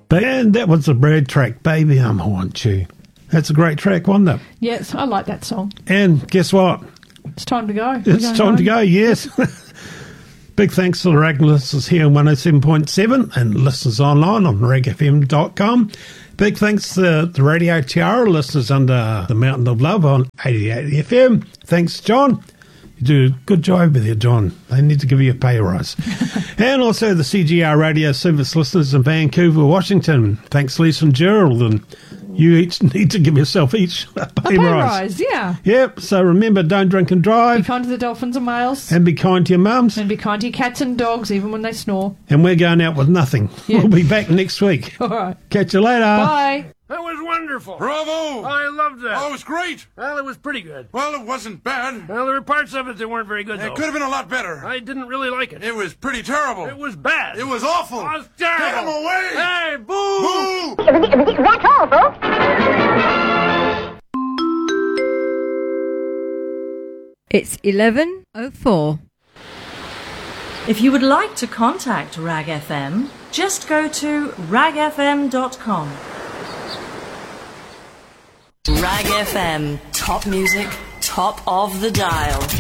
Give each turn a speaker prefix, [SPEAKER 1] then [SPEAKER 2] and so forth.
[SPEAKER 1] And that was the Brad track, Baby, I Want You. That's a great track, wasn't it?
[SPEAKER 2] Yes, I like that song.
[SPEAKER 1] And guess what?
[SPEAKER 2] It's time to go.
[SPEAKER 1] It's time to go, yes. Big thanks to the Rag listeners here on 107.7 and listeners online on ragfm.com. Big thanks to the Radio Tiara listeners under the Mountain of Love on 88 FM. Thanks, John. You do a good job over there, John. They need to give you a pay rise. And also the CGR Radio Service listeners in Vancouver, Washington. Thanks, Lisa and Gerald. And you each need to give yourself each a pay rise.
[SPEAKER 2] Yeah.
[SPEAKER 1] Yep. So remember, don't drink and drive.
[SPEAKER 2] Be kind to the dolphins and whales.
[SPEAKER 1] And be kind to your mums.
[SPEAKER 2] And be kind to your cats and dogs, even when they snore.
[SPEAKER 1] And we're going out with nothing. Yeah. We'll be back next week.
[SPEAKER 2] All right.
[SPEAKER 1] Catch you later.
[SPEAKER 2] Bye.
[SPEAKER 3] That was wonderful.
[SPEAKER 4] Bravo!
[SPEAKER 3] I loved that.
[SPEAKER 4] Oh, it was great.
[SPEAKER 3] Well, it was pretty good.
[SPEAKER 4] Well, it wasn't bad.
[SPEAKER 3] Well, there were parts of it that weren't very good, though.
[SPEAKER 4] It could have been a lot better.
[SPEAKER 3] I didn't really like it.
[SPEAKER 4] It was pretty terrible.
[SPEAKER 3] It was bad.
[SPEAKER 4] It was awful.
[SPEAKER 3] It was terrible.
[SPEAKER 4] Get him away!
[SPEAKER 3] Hey, boo!
[SPEAKER 4] Boo!
[SPEAKER 5] That's all, folks.
[SPEAKER 6] It's 11:04.
[SPEAKER 7] If you would like to contact Rag FM, just go to ragfm.com.
[SPEAKER 8] Rag FM, top music, top of the dial.